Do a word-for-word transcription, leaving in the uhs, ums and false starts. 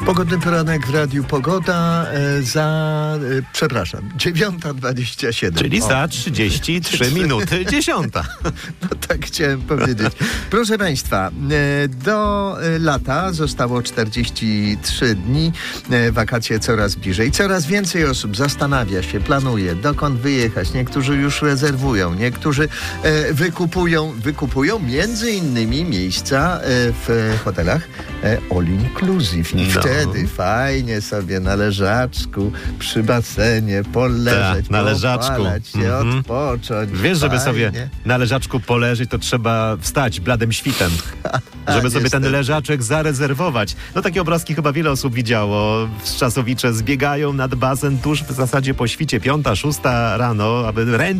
Pogodny poranek w Radiu Pogoda e, za, e, przepraszam, dziewiąta dwadzieścia siedem. Czyli za trzydzieści trzy minuty dziesiąta. No tak chciałem powiedzieć. Proszę Państwa, e, do e, lata zostało czterdzieści trzy dni. E, wakacje coraz bliżej. Coraz więcej osób zastanawia się, planuje, dokąd wyjechać. Niektórzy już rezerwują, niektórzy e, wykupują, wykupują między innymi miejsca e, w hotelach e, all inclusive. I No. wtedy fajnie sobie na leżaczku, przy basenie poleżeć, Ta, na leżaczku. popalać się, Mhm. odpocząć. Wiesz, żeby fajnie. sobie na leżaczku poleżeć, to trzeba wstać bladym świtem, A, żeby sobie niestety. ten leżaczek zarezerwować. No takie obrazki chyba wiele osób widziało. Czasowicze zbiegają nad basen tuż w zasadzie po świcie, piąta, szósta rano, aby ręcznie